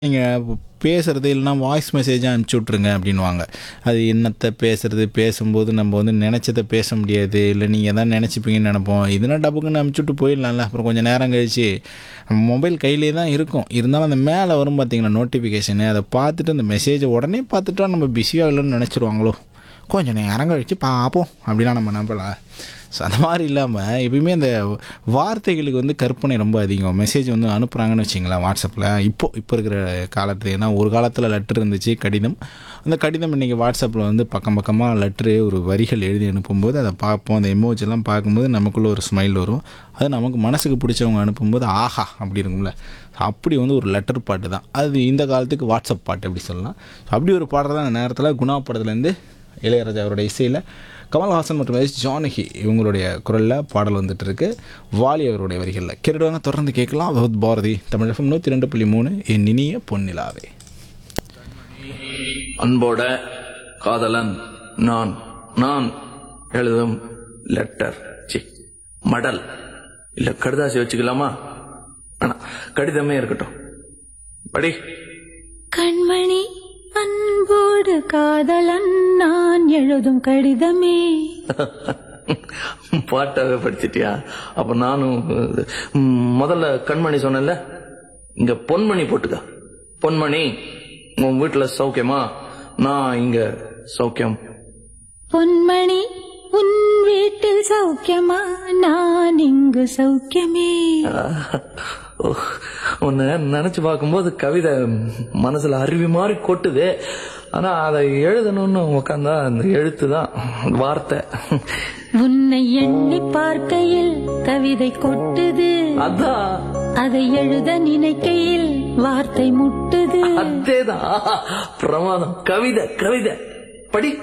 நீங்கள் பேசுகிறது இல்லைனா வாய்ஸ் மெசேஜாக அனுப்பிச்சி விட்ருங்க அப்படின்வாங்க. அது என்னத்தை பேசுகிறது, பேசும்போது நம்ம வந்து நினச்சதை பேச முடியாது, இல்லை நீங்கள் எதாவது நினச்சிப்பீங்கன்னு நினைப்போம். இதுனா டப்புக்குன்னு அனுப்பிச்சி விட்டு போயிடலாம்ல. அப்புறம் கொஞ்சம் நேரம் கழிச்சு நம்ம மொபைல் கையிலே தான் இருக்கும், இருந்தாலும் அந்த மேலே வரும் பார்த்தீங்கன்னா நோட்டிஃபிகேஷனு, அதை பார்த்துட்டு அந்த மெசேஜை உடனே பார்த்துட்டா நம்ம பிஸியாக இல்லைன்னு நினச்சிருவாங்களோ, கொஞ்சம் நேரம் கழித்து பார்ப்போம் அப்படின்னா நம்ம நம்பலாம். ஸோ அந்த மாதிரி இல்லாமல் எப்பயுமே அந்த வார்த்தைகளுக்கு வந்து கற்பனை ரொம்ப அதிகம். மெசேஜ் வந்து அனுப்புகிறாங்கன்னு வச்சிங்களேன் வாட்ஸ்அப்பில், இப்போ இருக்கிற காலத்து. ஏன்னா ஒரு காலத்தில் லெட்டர் இருந்துச்சு, கடிதம். அந்த கடிதம் இன்றைக்கி வாட்ஸ்அப்பில் வந்து பக்கம் பக்கமாக லெட்ரு ஒரு வரிகள் எழுதி அனுப்பும்போது அதை பார்ப்போம். அந்த எமோஜெல்லாம் பார்க்கும்போது நமக்குள்ளே ஒரு ஸ்மைல் வரும். அது நமக்கு மனசுக்கு பிடிச்சவங்க அனுப்பும்போது ஆஹா அப்படி இருக்கும்ல. அப்படி வந்து ஒரு லெட்டர் பாட்டு தான் அது. இந்த காலத்துக்கு வாட்ஸ்அப் பாட்டு அப்படி சொல்லலாம். அப்படி ஒரு பாடுறது தான் அந்த நேரத்தில் குணா படத்துலேருந்து இளையராஜா அவருடைய இசையில் கமல்ஹாசன் மற்றும் எஸ் ஜானகி இவங்களுடைய குரலில் பாடல் வந்துட்டு இருக்கு. வாலி அவருடைய வரிகளில் கேட்டுவாங்க. தொடர்ந்து கேட்கலாம். பாரதி தமிழ் FM 102.3 என் இனிய பொன்னிலாவே. அன்போட காதலன் நான் நான் எழுதும் லெட்டர் மடல் இல்ல கடிதாசி வச்சுக்கலாமா? கடிதமே இருக்கட்டும். படி. கண்மணி அன்போடு காதலன் நான் எழுதும் கடிதமே. பாட்டாவே படிச்சிட்டியா? அப்ப நானும் முதல்ல கண்மணி சொன்னேன்ல, இங்க பொன்மணி போட்டுக்க. பொன்மணி, உன் வீட்டுல சௌக்கியமா? நான் இங்க சௌக்கியம். பொன்மணி, உன் வீட்டில் சௌக்கியமா? நான் இங்கு சௌக்கியமே. உன்னை நினைச்சு பார்க்கும்போது கவிதை மனசுல அருவி மாதிரி கொட்டுது. ஆனா அதை எழுதணும்னு உக்காந்தா அந்த எழுத்து தான் வார்த்தை. உன்னை எண்ணி பார்க்கையில் கவிதை கொட்டுது, அதான். அதை எழுத நினைக்கையில் வார்த்தை முட்டுது. அதேதான் பிரமாதம். கவிதை கவிதை படி.